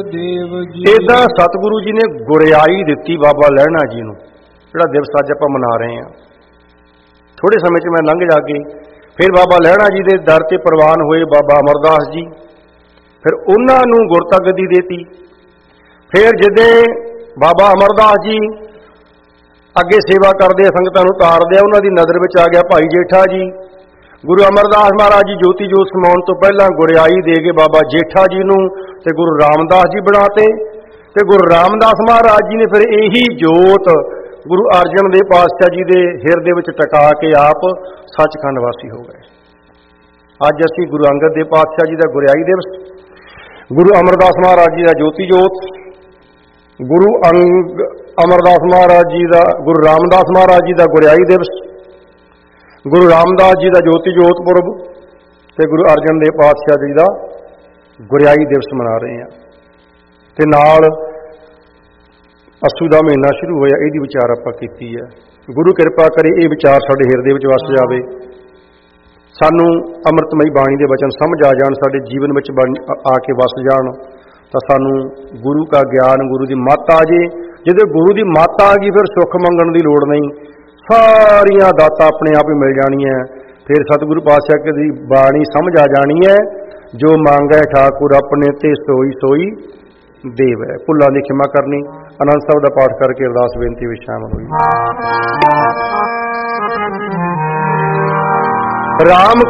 ਇਦਾਂ ਸਤਿਗੁਰੂ ਜੀ ਨੇ ਗੁਰਿਆਈ ਦਿੱਤੀ ਬਾਬਾ ਲਹਿਣਾ ਜੀ ਨੂੰ, ਜਿਹੜਾ ਦਿਵਸ ਅੱਜ ਆਪਾਂ ਮਨਾ ਰਹੇ ਹਾਂ। ਥੋੜੇ ਸਮੇਂ 'ਚ ਮੈਂ ਲੰਘ ਜਾ ਕੇ ਫਿਰ ਬਾਬਾ ਲਹਿਣਾ ਜੀ ਦੇ ਦਰ 'ਤੇ ਪ੍ਰਵਾਨ ਹੋਏ ਬਾਬਾ ਅਮਰਦਾਸ ਜੀ, ਫਿਰ ਉਹਨਾਂ ਨੂੰ ਗੁਰਤਾ ਗੱਦੀ ਦੇਤੀ। ਫਿਰ ਜਿੱਦੇ ਬਾਬਾ ਅਮਰਦਾਸ ਜੀ ਅੱਗੇ ਸੇਵਾ ਕਰਦੇ ਆ, ਸੰਗਤਾਂ ਨੂੰ ਤਾਰਦੇ ਆ, ਉਹਨਾਂ ਦੀ ਨਜ਼ਰ ਵਿੱਚ ਆ ਗਿਆ ਭਾਈ ਜੇਠਾ ਜੀ। ਗੁਰੂ ਅਮਰਦਾਸ ਮਹਾਰਾਜ ਜੀ ਜੋਤੀ ਜੋਤ ਸਮਾਉਣ ਤੋਂ ਪਹਿਲਾਂ ਗੁਰਿਆਈ ਦੇ ਕੇ ਬਾਬਾ ਜੇਠਾ ਜੀ ਨੂੰ ਤੇ ਗੁਰੂ ਰਾਮਦਾਸ ਜੀ ਬਣਾਤੇ, ਤੇ ਗੁਰੂ ਰਾਮਦਾਸ ਮਹਾਰਾਜ ਜੀ ਨੇ ਫਿਰ ਇਹੀ ਜੋਤ ਗੁਰੂ ਅਰਜਨ ਦੇਵ ਪਾਤਸ਼ਾਹ ਜੀ ਦੇ ਹਿਰਦੇ ਵਿੱਚ ਟਿਕਾ ਕੇ ਆਪ ਸੱਚਖੰਡ ਵਾਸੀ ਹੋ ਗਏ। ਅੱਜ ਅਸੀਂ ਗੁਰੂ ਅੰਗਦ ਦੇਵ ਪਾਤਸ਼ਾਹ ਜੀ ਦਾ ਗੁਰਿਆਈ ਦਿਵਸ, ਗੁਰੂ ਅਮਰਦਾਸ ਮਹਾਰਾਜ ਜੀ ਦਾ ਜੋਤੀ ਜੋਤ, ਗੁਰੂ ਅਮਰਦਾਸ ਮਹਾਰਾਜ ਜੀ ਦਾ, ਗੁਰੂ ਰਾਮਦਾਸ ਮਹਾਰਾਜ ਜੀ ਦਾ ਗੁਰਿਆਈ ਦਿਵਸ, ਗੁਰੂ ਰਾਮਦਾਸ ਜੀ ਦਾ ਜੋਤੀ ਜੋਤ ਪੁਰਬ ਤੇ ਗੁਰੂ ਅਰਜਨ ਦੇਵ ਪਾਤਸ਼ਾਹ ਜੀ ਦਾ ਗੁਰਿਆਈ ਦਿਵਸ ਮਨਾ ਰਹੇ ਹਾਂ। ਤੇ ਨਾਲ ਅੱਸੂ ਦਾ ਮਹੀਨਾ ਸ਼ੁਰੂ ਹੋਇਆ, ਇਹਦੀ ਵਿਚਾਰ ਆਪਾਂ ਕੀਤੀ ਹੈ। ਗੁਰੂ ਕਿਰਪਾ ਕਰੇ ਇਹ ਵਿਚਾਰ ਸਾਡੇ ਹਿਰਦੇ ਵਿੱਚ ਵਸ ਜਾਵੇ, ਸਾਨੂੰ ਅੰਮ੍ਰਿਤਮਈ ਬਾਣੀ ਦੇ ਵਚਨ ਸਮਝ ਆ ਜਾਣ, ਸਾਡੇ ਜੀਵਨ ਵਿੱਚ ਆ ਕੇ ਵਸ ਜਾਣ, ਤਾਂ ਸਾਨੂੰ ਗੁਰੂ ਦਾ ਗਿਆਨ, ਗੁਰੂ ਦੀ ਮੱਤ ਆ ਜੇ। ਜਦੋਂ ਗੁਰੂ ਦੀ ਮੱਤ ਆ ਗਈ ਫਿਰ ਸੁੱਖ ਮੰਗਣ ਦੀ ਲੋੜ ਨਹੀਂ, ਸਾਰੀਆਂ ਦਾਤਾਂ ਆਪਣੇ ਆਪ ਹੀ ਮਿਲ ਜਾਣੀਆਂ। ਫਿਰ ਸਤਿਗੁਰੂ ਪਾਤਸ਼ਾਹ ਦੀ ਬਾਣੀ ਸਮਝ ਆ ਜਾਣੀ ਹੈ, ਜੋ ਮੰਗੈ ਠਾਕੁਰ ਆਪਣੇ ਤੇ ਸੋਈ ਸੋਈ ਦੇਵ ਹੈ। ਭੁੱਲਾਂ ਦੀ ਖਿਮਾ ਕਰਨੀ। ਆਨੰਦ ਸਾਹਿਬ ਦਾ ਪਾਠ ਕਰਕੇ ਅਰਦਾਸ ਬੇਨਤੀ ਵਿੱਚ ਸ਼ਾਮਲ ਹੋਈ। ਰਾਮ